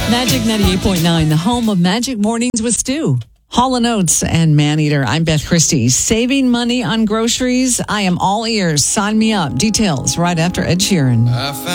Magic 98.9, the home of Magic Mornings with Stu. Hall & Oates and Maneater. I'm Beth Christie. Saving money on groceries? I am all ears. Sign me up. Details right after Ed Sheeran.